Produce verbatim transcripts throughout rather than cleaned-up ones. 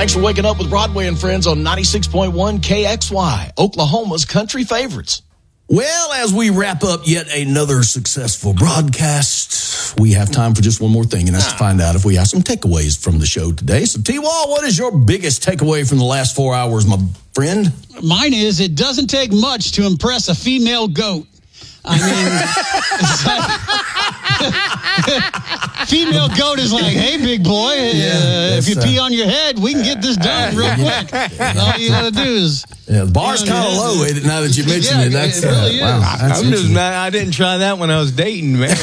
Thanks for waking up with Broadway and Friends on ninety-six point one K X Y, Oklahoma's country favorites. Well, as we wrap up yet another successful broadcast, we have time for just one more thing, and that's to find out if we have some takeaways from the show today. So, T-Wall, what is your biggest takeaway from the last four hours, my friend? Mine is it doesn't take much to impress a female goat. I mean, female goat is like, hey, big boy, Yeah, uh, if you uh, pee on your head, we can get this done real quick. All you got to do is... Yeah, the bar's You know, kind of yeah. low eh, now that you mention Yeah, it. That's, it really uh, wow, is. that's I'm just interesting. mad I didn't try that when I was dating, man.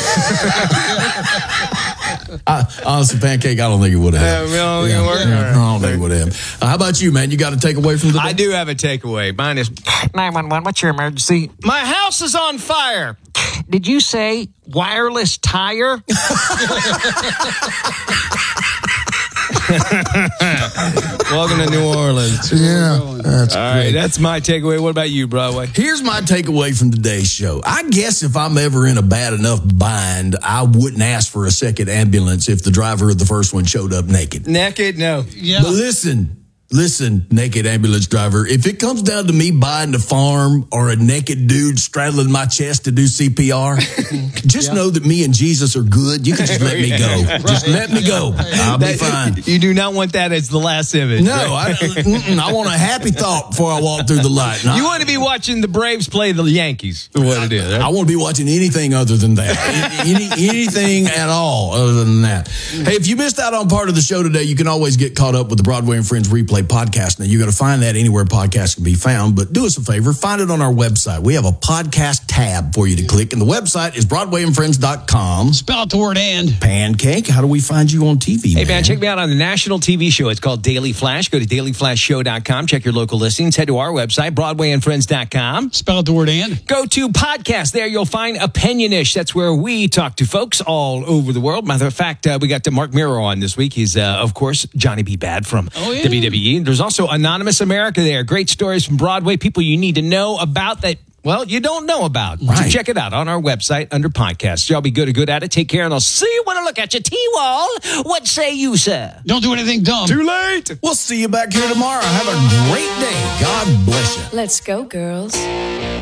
I, honestly, Pancake, I don't think it would have. Yeah, we don't think it worked? Yeah, All right. I don't think it would have. Uh, how about you, man? You got a takeaway from the day? I do have a takeaway. Mine is nine one one, what's your emergency? my house is on fire. Did you say wireless tire? Welcome to New Orleans. Yeah, that's All right, that's my takeaway. What about you, Broadway? Here's my takeaway from today's show. I guess if I'm ever in a bad enough bind, I wouldn't ask for a second ambulance if the driver of the first one showed up naked. Naked? No. Yeah. But listen, listen, naked ambulance driver, if it comes down to me buying the farm or a naked dude straddling my chest to do C P R, just know that me and Jesus are good. You can just let me go. Just let me go. I'll be fine. You do not want that as the last image. No, right? I, mm-mm, I want a happy thought before I walk through the light. And You I, want to be watching the Braves play the Yankees. Is what it is. Right? I want to be watching anything other than that. Any, anything at all other than that. Hey, if you missed out on part of the show today, you can always get caught up with the Broadway and Friends Replay podcast. Now, you're going to find that anywhere podcasts can be found, but do us a favor, find it on our website. We have a podcast tab for you to click, and the website is broadway and friends dot com. Spell out the word and. Pancake, how do we find you on T V, Hey, man? man, check me out on the national T V show. It's called Daily Flash. Go to daily flash show dot com. Check your local listings. Head to our website, broadway and friends dot com. Spell out the word and. Go to podcast. There you'll find Opinionish. That's where we talk to folks all over the world. Matter of fact, uh, we got to Mark Miro on this week. He's, uh, of course, Johnny B. Bad from Oh, yeah. W W E. There's also Anonymous America there. Great stories from Broadway. People you need to know about that, well, you don't know about. Right. So check it out on our website under podcasts. Y'all be good or good at it. Take care, and I'll see you when I look at you. T-Wall, what say you, sir? Don't do anything dumb. Too late. We'll see you back here tomorrow. Have a great day. God bless you. Let's go, girls.